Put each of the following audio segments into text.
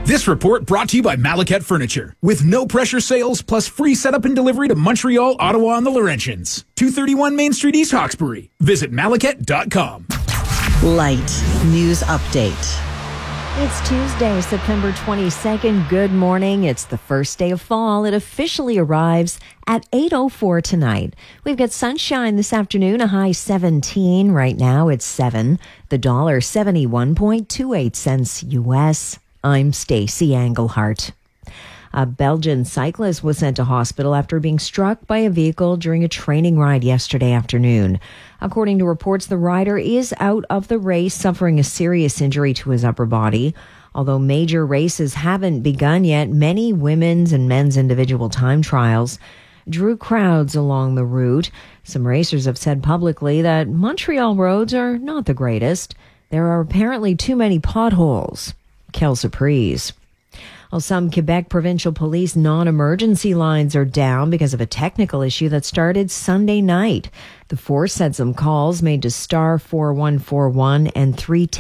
This report brought to you by Malaket Furniture. With no pressure sales plus free setup and delivery to Montreal, Ottawa, and the Laurentians. 231 Main Street, East Hawkesbury. Visit Malaket.com. Light News Update. It's Tuesday, September 22nd. Good morning. It's the first day of fall. It officially arrives at 8:04 tonight. We've got sunshine this afternoon, a high 17. Right now it's 7. The dollar 71.28 cents U.S. I'm Stacey Englehart. A Belgian cyclist was sent to hospital after being struck by a vehicle during a training ride yesterday afternoon. According to reports, the rider is out of the race, suffering a serious injury to his upper body. Although major races haven't begun yet, many women's and men's individual time trials drew crowds along the route. Some racers have said publicly that Montreal roads are not the greatest. There are apparently too many potholes. Kel Surprise. Well, some Quebec provincial police non-emergency lines are down because of a technical issue that started Sunday night. The force said some calls made to star 4141 and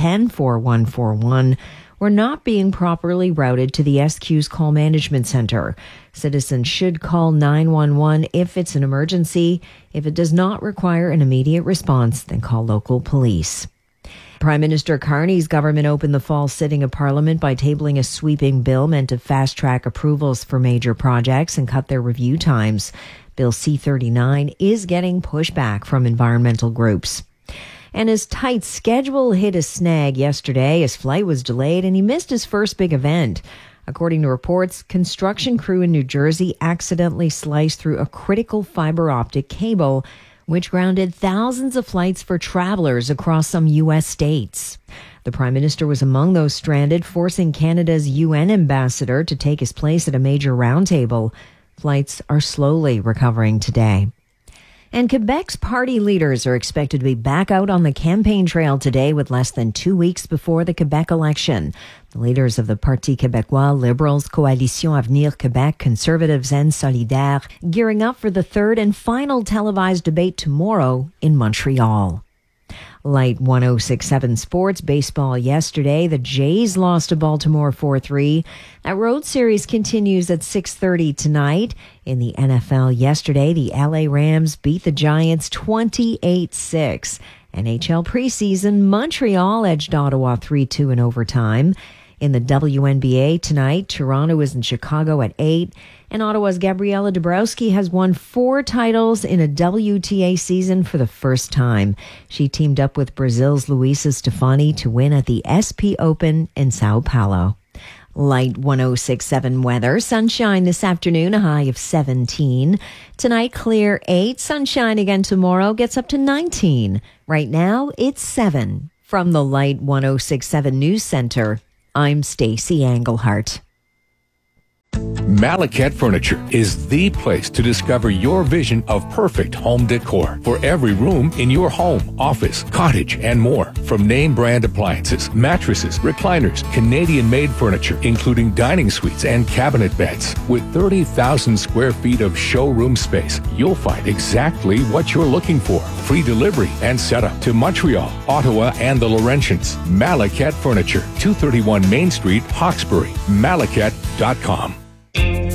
310-4141 were not being properly routed to the SQ's call management center. Citizens should call 911 if it's an emergency. If it does not require an immediate response, then call local police. Prime Minister Carney's government opened the fall sitting of Parliament by tabling a sweeping bill meant to fast-track approvals for major projects and cut their review times. Bill C-39 is getting pushback from environmental groups. And his tight schedule hit a snag yesterday. His flight was delayed and he missed his first big event. According to reports, construction crew in New Jersey accidentally sliced through a critical fiber optic cable which grounded thousands of flights for travelers across some U.S. states. The Prime Minister was among those stranded, forcing Canada's UN ambassador to take his place at a major roundtable. Flights are slowly recovering today. And Quebec's party leaders are expected to be back out on the campaign trail today with less than 2 weeks before the Quebec election. The leaders of the Parti Québécois, Liberals, Coalition Avenir Québec, Conservatives and Solidaires gearing up for the third and final televised debate tomorrow in Montreal. Light 106.7 Sports baseball yesterday. The Jays lost to Baltimore 4-3. That road series continues at 6:30 tonight. In the NFL yesterday, the LA Rams beat the Giants 28-6. NHL preseason, Montreal edged Ottawa 3-2 in overtime. In the WNBA tonight, Toronto is in Chicago at 8. And Ottawa's Gabriela Dabrowski has won 4 titles in a WTA season for the first time. She teamed up with Brazil's Luisa Stefani to win at the SP Open in Sao Paulo. Light 106.7 weather. Sunshine this afternoon, a high of 17. Tonight, clear 8. Sunshine again tomorrow, gets up to 19. Right now, it's 7. From the Light 106.7 News Center, I'm Stacey Englehart. Malaket Furniture is the place to discover your vision of perfect home decor for every room in your home, office, cottage, and more. From name brand appliances, mattresses, recliners, Canadian-made furniture, including dining suites and cabinet beds. With 30,000 square feet of showroom space, you'll find exactly what you're looking for. Free delivery and setup to Montreal, Ottawa, and the Laurentians. Malaket Furniture, 231 Main Street, Hawkesbury. Malaket.com.